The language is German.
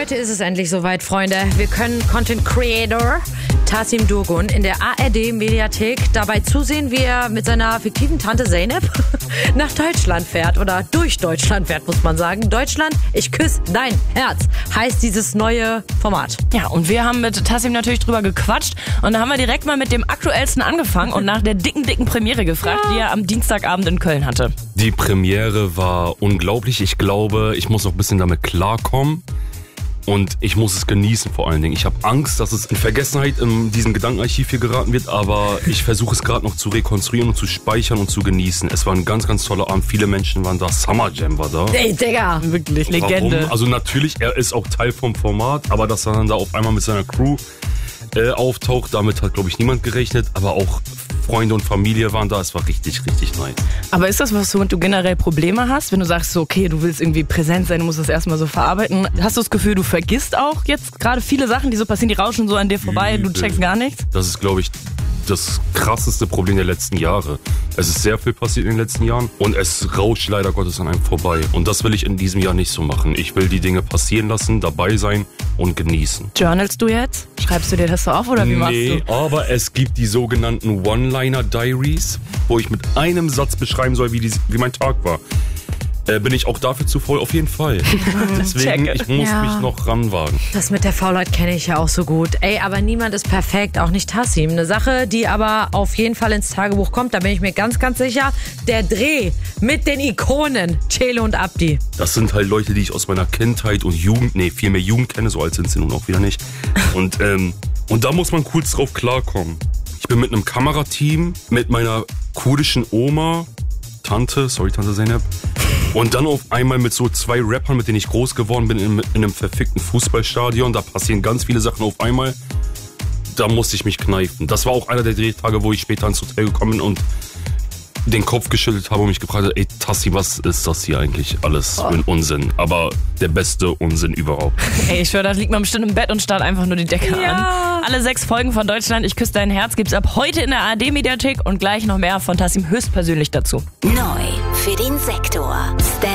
Heute ist es endlich soweit, Freunde. Wir können Content Creator Tasim Durgun in der ARD-Mediathek dabei zusehen, wie er mit seiner fiktiven Tante Zeynep nach Deutschland fährt. Oder durch Deutschland fährt, muss man sagen. Deutschland, ich küsse dein Herz, heißt dieses neue Format. Ja, und wir haben mit Tasim natürlich drüber gequatscht. Und da haben wir direkt mal mit dem Aktuellsten angefangen und nach der dicken Premiere gefragt, die er am Dienstagabend in Köln hatte. Die Premiere war unglaublich. Ich glaube, ich muss noch ein bisschen damit klarkommen. Und ich muss es genießen vor allen Dingen. Ich habe Angst, dass es in Vergessenheit in diesem Gedankenarchiv hier geraten wird, aber ich versuche es gerade noch zu rekonstruieren und zu speichern und zu genießen. Es war ein ganz, ganz toller Abend. Viele Menschen waren da. Summer Jam war da. Ey, Digga! Wirklich Legende. Warum? Also natürlich, er ist auch Teil vom Format, aber dass er dann da auf einmal mit seiner Crew auftaucht, damit hat, glaube ich, niemand gerechnet. Aber auch Freunde und Familie waren da. Es war richtig nice. Aber ist das was, womit du generell Probleme hast? Wenn du sagst, so, okay, du willst irgendwie präsent sein, du musst das erstmal so verarbeiten. Hast du das Gefühl, du vergisst auch jetzt gerade viele Sachen, die so passieren, die rauschen so an dir vorbei, du checkst gar nichts? Das ist, glaube ich, das krasseste Problem der letzten Jahre. Es ist sehr viel passiert in den letzten Jahren und es rauscht leider Gottes an einem vorbei. Und das will ich in diesem Jahr nicht so machen. Ich will die Dinge passieren lassen, dabei sein und genießen. Journalst du jetzt? Schreibst du dir das so auf oder wie machst du? Nee, aber es gibt die sogenannten One-Liner-Diaries, wo ich mit einem Satz beschreiben soll, wie mein Tag war. Bin ich auch dafür zu faul? Auf jeden Fall. Deswegen, ich muss mich noch ranwagen. Das mit der Faulheit kenne ich ja auch so gut. Ey, aber niemand ist perfekt, auch nicht Tasim. Eine Sache, die aber auf jeden Fall ins Tagebuch kommt, da bin ich mir ganz sicher. Der Dreh mit den Ikonen, Celo und Abdi. Das sind halt Leute, die ich aus meiner Kindheit und vielmehr Jugend kenne, so alt sind sie nun auch wieder nicht. Und da muss man kurz drauf klarkommen. Ich bin mit einem Kamerateam, mit meiner kurdischen Oma, Tante Zeynep, und dann auf einmal mit so 2 Rappern, mit denen ich groß geworden bin, in einem verfickten Fußballstadion. Da passieren ganz viele Sachen auf einmal. Da musste ich mich kneifen. Das war auch einer der Drehtage, wo ich später ins Hotel gekommen bin und den Kopf geschüttelt habe und mich gefragt habe, ey Tassi, was ist das hier eigentlich alles für ein Unsinn? Aber der beste Unsinn überhaupt. Ey, ich schwöre, da liegt man bestimmt im Bett und starrt einfach nur die Decke an. Alle 6 Folgen von Deutschland, ich küsse dein Herz, gibt's ab heute in der ARD-Mediathek und gleich noch mehr von Tasim höchstpersönlich dazu. Neu für den Sektor.